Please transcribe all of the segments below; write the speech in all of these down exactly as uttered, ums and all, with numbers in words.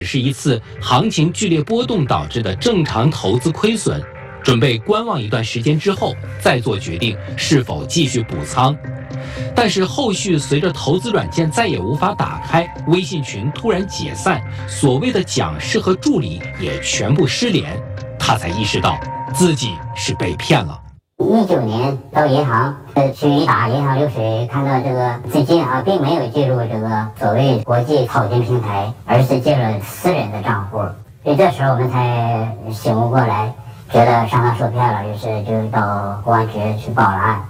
是一次行情剧烈波动导致的正常投资亏损，准备观望一段时间之后再做决定是否继续补仓。但是后续随着投资软件再也无法打开，微信群突然解散，所谓的讲师和助理也全部失联，他才意识到自己是被骗了。 一九年到银行，呃，去打银行流水，看到这个资金啊，并没有进入这个所谓国际草根平台，而是进了私人的账户。所以这时候我们才醒悟过来，觉得上当受骗了，于是就到公安局去报了案。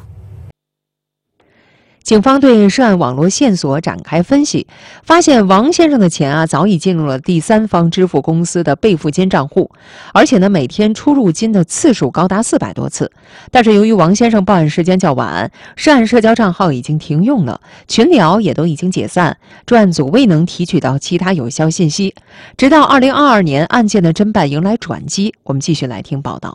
警方对涉案网络线索展开分析，发现王先生的钱啊早已进入了第三方支付公司的备付金账户，而且呢每天出入金的次数高达四百多次。但是由于王先生报案时间较晚，涉案社交账号已经停用了，群聊也都已经解散，专案组未能提取到其他有效信息。直到二零二二年，案件的侦办迎来转机。我们继续来听报道。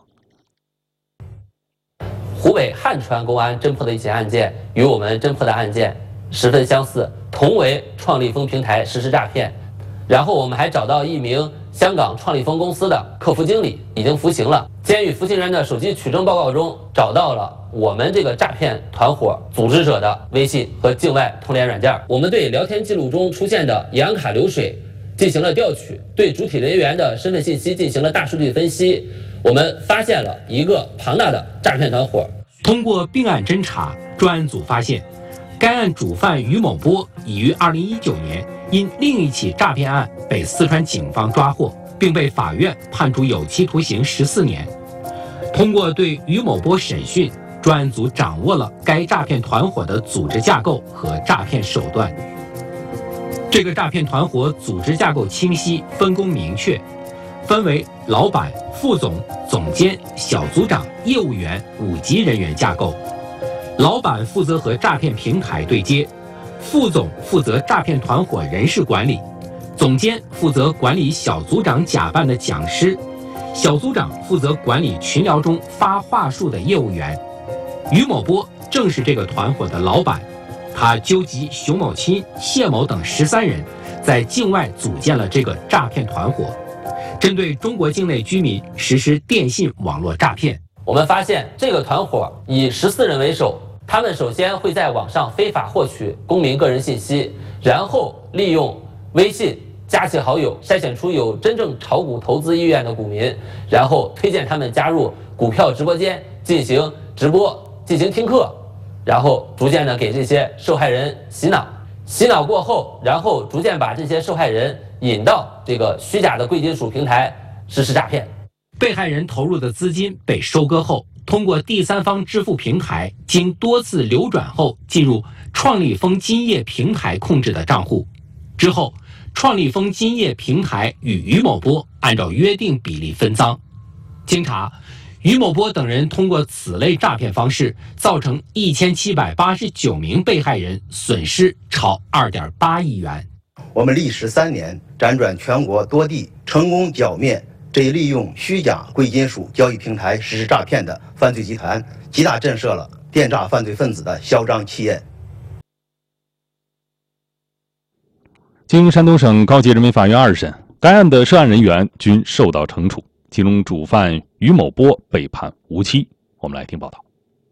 湖北汉川公安侦破的一起案件与我们侦破的案件十分相似，同为创立丰平台实施诈骗。然后我们还找到一名香港创立丰公司的客服经理，已经服刑了。监狱服刑人的手机取证报告中找到了我们这个诈骗团伙组织者的微信和境外通联软件。我们对聊天记录中出现的银行卡流水进行了调取，对主体人员的身份信息进行了大数据分析。我们发现了一个庞大的诈骗团伙。 通过并案侦查，专案组发现，该案主犯于某波已于二零一九年因另一起诈骗案被四川警方抓获，并被法院判处有期徒刑十四年。通过对于某波审讯，专案组掌握了该诈骗团伙的组织架构和诈骗手段。这个诈骗团伙组织架构清晰，分工明确，分为老板、副总、总监、小组长、业务员五级人员架构。老板负责和诈骗平台对接，副总负责诈骗团伙人事管理，总监负责管理小组长假扮的讲师，小组长负责管理群聊中发话术的业务员。于某波正是这个团伙的老板，他纠集熊某钦、谢某等十三人，在境外组建了这个诈骗团伙，针对中国境内居民实施电信网络诈骗。 我们发现这个团伙以十四人为首，他们首先会在网上非法获取公民个人信息，然后利用微信加其好友，筛选出有真正炒股投资意愿的股民，然后推荐他们加入股票直播间进行直播、进行听课，然后逐渐的给这些受害人洗脑。洗脑过后，然后逐渐把这些受害人引到这个虚假的贵金属平台实施诈骗。 被害人投入的资金被收割后，通过第三方支付平台经多次流转后进入创立丰金业平台控制的账户。之后，创立丰金业平台与于某波按照约定比例分赃。经查，于某波等人通过此类诈骗方式，造成一千七百八十九名被害人损失超二点八亿元。 我们历时三年，辗转全国多地，成功剿灭这一利用虚假贵金属交易平台实施诈骗的犯罪集团，极大震慑了电诈犯罪分子的嚣张气焰。 经山东省高级人民法院二审，该案的涉案人员均受到惩处，其中主犯于某波被判无期。我们来听报道。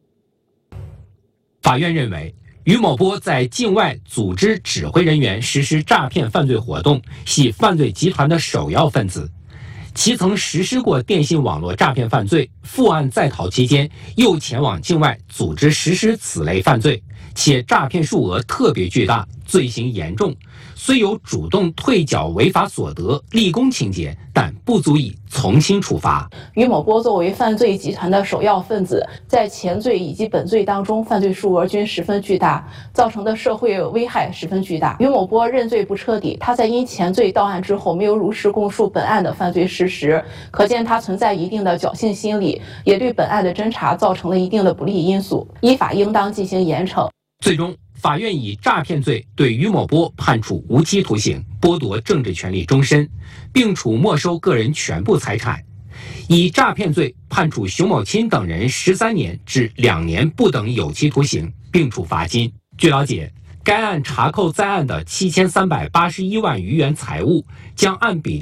法院认为，于某波在境外组织指挥人员实施诈骗犯罪活动，系犯罪集团的首要分子。其曾实施过电信网络诈骗犯罪，负案在逃期间又前往境外组织实施此类犯罪，且诈骗数额特别巨大，罪行严重。虽有主动退缴违法所得、立功情节，但不足以从轻处罚。 于某波作为犯罪集团的首要分子，在前罪以及本罪当中，犯罪数额均十分巨大，造成的社会危害十分巨大。于某波认罪不彻底，他在因前罪到案之后，没有如实供述本案的犯罪事实，可见他存在一定的侥幸心理，也对本案的侦查造成了一定的不利因素，依法应当进行严惩。 最终，法院以诈骗罪对于某波判处无期徒刑，剥夺政治权利终身，并处没收个人全部财产；以诈骗罪判处熊某钦等人十三年至两年不等有期徒刑，并处罚金。据了解， 该案查扣在案的七千三百八十一万余元财物，将按比例